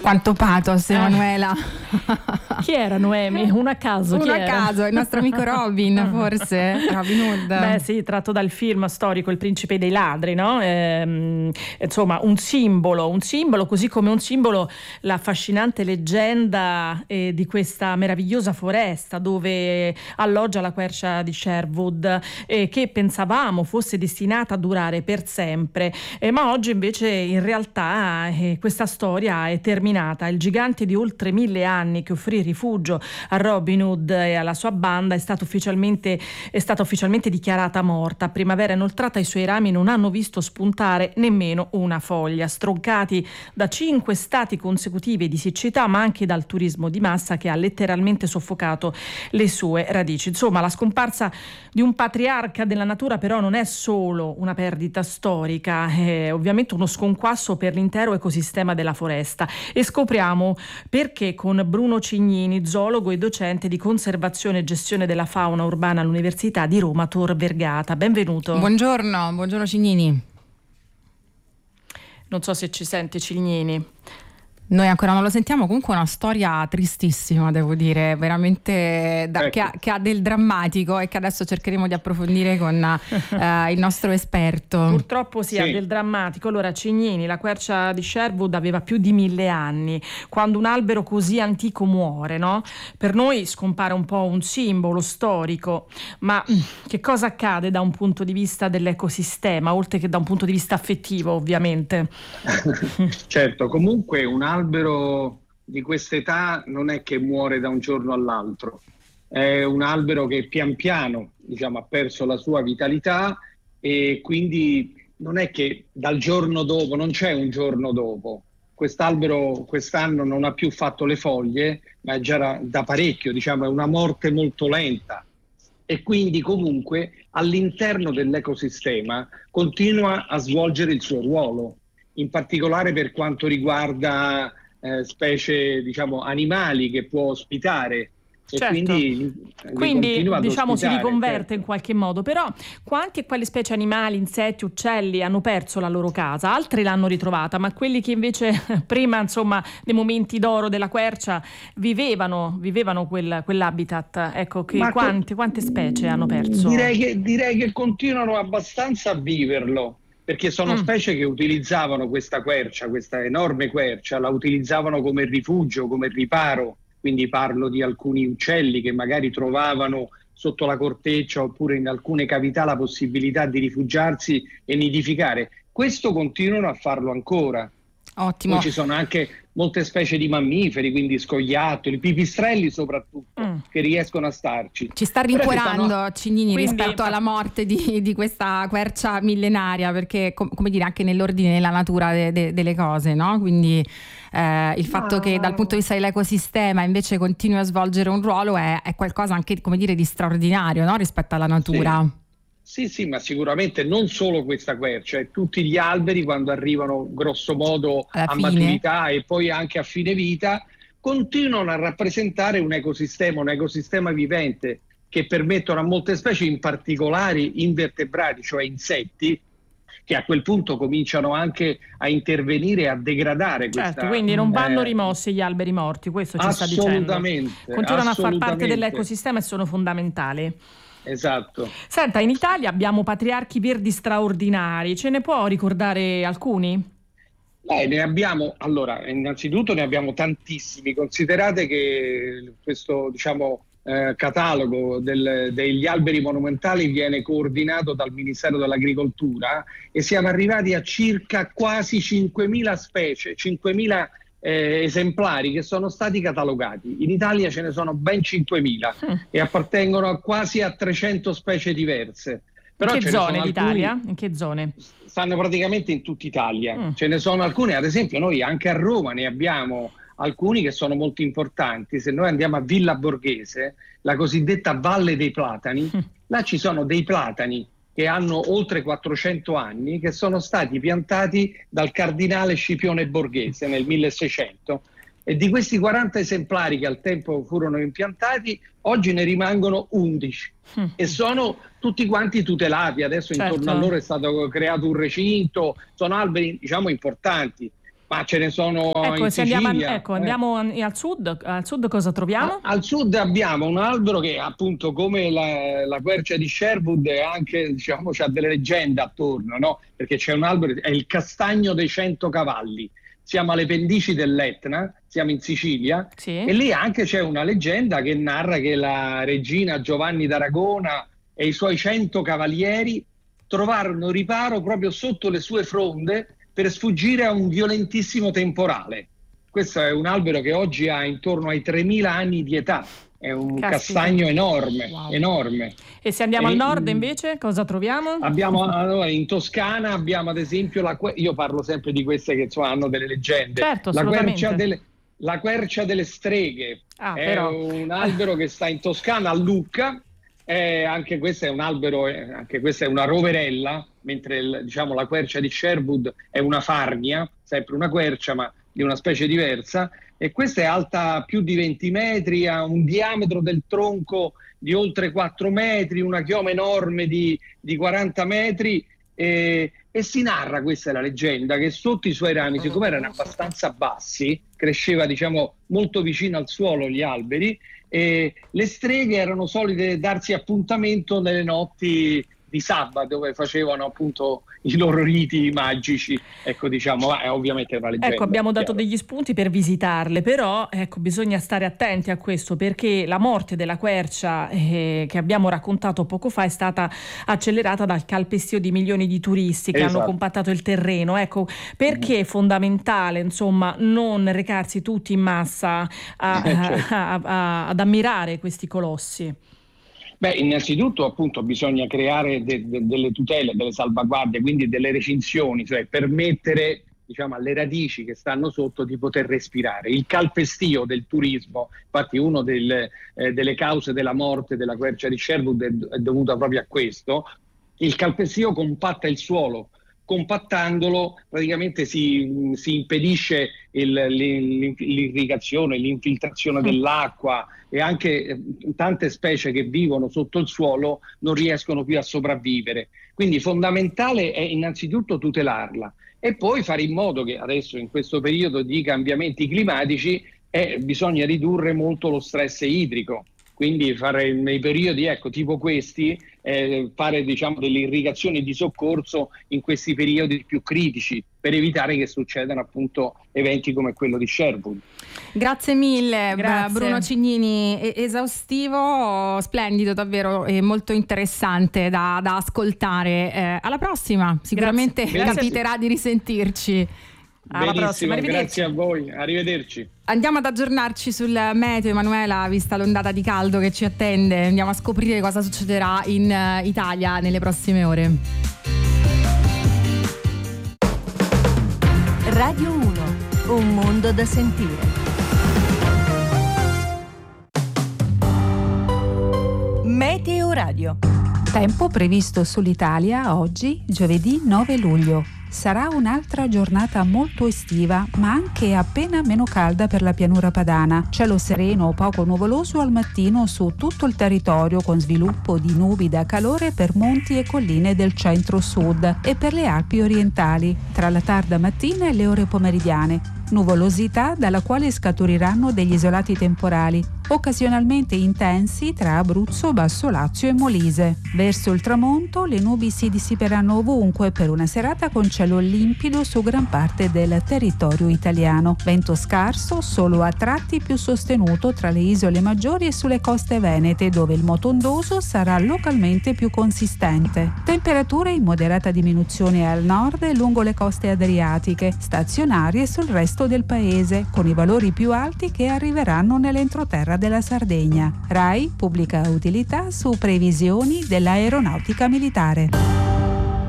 Quanto pathos, Emanuela. Chi era Noemi? Un a caso. Un a caso, il nostro amico Robin, forse. Robin Hood. Beh sì, tratto dal film storico Il principe dei ladri, no? Insomma, un simbolo, così come un simbolo la affascinante leggenda di questa meravigliosa foresta dove alloggia la quercia di Sherwood, che pensavamo fosse destinata a durare per sempre, ma oggi invece in realtà questa storia è terminata. Il gigante di oltre 1000 anni che offrì rifugio a Robin Hood e alla sua banda è stata ufficialmente dichiarata morta. A primavera inoltrata i suoi rami non hanno visto spuntare nemmeno una foglia, stroncati da 5 stati consecutivi di siccità, ma anche dal turismo di massa che ha letteralmente soffocato le sue radici. Insomma, la scomparsa di un patriarca della natura però non è solo una perdita storica, è ovviamente uno sconquasso per l'intero ecosistema della foresta. E scopriamo perché con Bruno Cignini, zoologo e docente di conservazione e gestione della fauna urbana all'Università di Roma Tor Vergata. Benvenuto. Buongiorno Cignini. Non so se ci sente Cignini. Noi ancora non lo sentiamo, comunque è una storia tristissima, devo dire, veramente che ha del drammatico e che adesso cercheremo di approfondire con il nostro esperto. Purtroppo sì, ha del drammatico. Allora, Cignini, la quercia di Sherwood aveva più di 1000 anni. Quando un albero così antico muore, no? Per noi scompare un po' un simbolo storico, ma che cosa accade da un punto di vista dell'ecosistema, oltre che da un punto di vista affettivo, ovviamente? Certo, comunque un albero di quest'età non è che muore da un giorno all'altro, è un albero che pian piano, diciamo, ha perso la sua vitalità e quindi non è che dal giorno dopo, non c'è un giorno dopo. Quest'albero quest'anno non ha più fatto le foglie, ma è già da parecchio, diciamo, è una morte molto lenta e quindi comunque all'interno dell'ecosistema continua a svolgere il suo ruolo. In particolare per quanto riguarda specie, diciamo, animali che può ospitare. Certo. E quindi diciamo si riconverte, certo, in qualche modo. Però quanti e quali specie animali, insetti, uccelli hanno perso la loro casa? Altri l'hanno ritrovata, ma quelli che invece prima, insomma, nei momenti d'oro della quercia vivevano quell'habitat, ecco, quante specie hanno perso? Direi che continuano abbastanza a viverlo, perché sono specie che utilizzavano questa quercia, questa enorme quercia, la utilizzavano come rifugio, come riparo. Quindi parlo di alcuni uccelli che magari trovavano sotto la corteccia oppure in alcune cavità la possibilità di rifugiarsi e nidificare. Questo continuano a farlo ancora. Ottimo. Poi ci sono anche molte specie di mammiferi, quindi scoiattoli, pipistrelli soprattutto, che riescono a starci. Ci sta rincuorando Cignini rispetto alla morte di questa quercia millenaria, perché come dire, anche nell'ordine della natura delle cose, no? Quindi il fatto che dal punto di vista dell'ecosistema invece continui a svolgere un ruolo è qualcosa anche, come dire, di straordinario, no? Rispetto alla natura. Sì, ma sicuramente non solo questa quercia, tutti gli alberi quando arrivano grosso modo a maturità e poi anche a fine vita continuano a rappresentare un ecosistema vivente che permettono a molte specie, in particolare invertebrati, cioè insetti, che a quel punto cominciano anche a intervenire e a degradare questa. Certo, quindi non vanno rimossi gli alberi morti, questo ci sta dicendo. Continuano a far parte dell'ecosistema e sono fondamentali. Esatto. Senta, in Italia abbiamo patriarchi verdi straordinari, ce ne può ricordare alcuni? Ne abbiamo, allora, innanzitutto ne abbiamo tantissimi. Considerate che questo, diciamo, catalogo degli alberi monumentali viene coordinato dal Ministero dell'Agricoltura e siamo arrivati a circa quasi 5.000 specie, 5.000 esemplari che sono stati catalogati. In Italia ce ne sono ben 5.000 e appartengono quasi a 300 specie diverse. Però in che zone d'Italia? In che zone? Stanno praticamente in tutta Italia. Ce ne sono alcune, ad esempio noi anche a Roma ne abbiamo alcuni che sono molto importanti. Se noi andiamo a Villa Borghese, la cosiddetta Valle dei Platani, là ci sono dei platani che hanno oltre 400 anni, che sono stati piantati dal cardinale Scipione Borghese nel 1600. E di questi 40 esemplari che al tempo furono impiantati, oggi ne rimangono 11 e sono tutti quanti tutelati. Adesso intorno a loro è stato creato un recinto, sono alberi, diciamo, importanti. Ma ce ne sono in se Sicilia. Andiamo al sud cosa troviamo? Al sud abbiamo un albero che appunto come la quercia di Sherwood è anche, diciamo, c'ha delle leggende attorno, no? Perché c'è un albero, è il castagno dei 100 cavalli. Siamo alle pendici dell'Etna, siamo in Sicilia, sì. E lì anche c'è una leggenda che narra che la regina Giovanni d'Aragona e i suoi 100 cavalieri trovarono riparo proprio sotto le sue fronde per sfuggire a un violentissimo temporale. Questo è un albero che oggi ha intorno ai 3.000 anni di età, è un castagno enorme, wow. Enorme. E se andiamo al nord invece cosa troviamo? Allora, in Toscana abbiamo ad esempio, io parlo sempre di queste che insomma, hanno delle leggende, certo, la quercia delle streghe, un albero che sta in Toscana a Lucca. Anche questo è un albero, anche questa è una roverella, mentre diciamo la quercia di Sherwood è una farnia, sempre una quercia ma di una specie diversa, e questa è alta più di 20 metri, ha un diametro del tronco di oltre 4 metri, una chioma enorme di 40 metri e si narra, questa è la leggenda, che sotto i suoi rami, siccome erano abbastanza bassi, cresceva diciamo molto vicino al suolo gli alberi, e le streghe erano solite darsi appuntamento nelle notti di sabato dove facevano appunto i loro riti magici, ecco, diciamo, ovviamente una leggenda. Ecco, abbiamo dato degli spunti per visitarle, però ecco, bisogna stare attenti a questo, perché la morte della quercia che abbiamo raccontato poco fa è stata accelerata dal calpestio di milioni di turisti che hanno compattato il terreno. Ecco, perché è fondamentale, insomma, non recarsi tutti in massa ad ammirare questi colossi? Beh, innanzitutto appunto bisogna creare delle tutele, delle salvaguardie, quindi delle recinzioni, cioè permettere diciamo alle radici che stanno sotto di poter respirare. Il calpestio del turismo, infatti una delle cause della morte della quercia di Sherwood è dovuta proprio a questo. Il calpestio compatta il suolo. Compattandolo praticamente si impedisce l'irrigazione, l'infiltrazione dell'acqua, e anche tante specie che vivono sotto il suolo non riescono più a sopravvivere. Quindi fondamentale è innanzitutto tutelarla e poi fare in modo che adesso in questo periodo di cambiamenti climatici bisogna ridurre molto lo stress idrico. Quindi fare nei periodi tipo questi, fare diciamo delle irrigazioni di soccorso in questi periodi più critici per evitare che succedano appunto eventi come quello di Sherwood. Grazie mille. Grazie. Bruno Cignini, esaustivo, splendido davvero e molto interessante da ascoltare. Alla prossima, sicuramente capiterà di risentirci. Alla prossima, grazie a voi, arrivederci. Andiamo ad aggiornarci sul meteo, Emanuela, vista l'ondata di caldo che ci attende. Andiamo a scoprire cosa succederà in Italia nelle prossime ore. Radio 1, un mondo da sentire. Meteo Radio. Tempo previsto sull'Italia oggi, giovedì 9 luglio. Sarà un'altra giornata molto estiva, ma anche appena meno calda per la pianura padana. Cielo sereno o poco nuvoloso al mattino su tutto il territorio, con sviluppo di nubi da calore per monti e colline del centro-sud e per le Alpi orientali, tra la tarda mattina e le ore pomeridiane. Nuvolosità dalla quale scaturiranno degli isolati temporali, occasionalmente intensi tra Abruzzo, Basso Lazio e Molise. Verso il tramonto le nubi si dissiperanno ovunque per una serata con cielo limpido su gran parte del territorio italiano. Vento scarso, solo a tratti più sostenuto tra le isole maggiori e sulle coste venete, dove il moto ondoso sarà localmente più consistente. Temperature in moderata diminuzione al nord e lungo le coste adriatiche, stazionarie sul resto del paese, con i valori più alti che arriveranno nell'entroterra della Sardegna. RAI pubblica utilità su previsioni dell'aeronautica militare.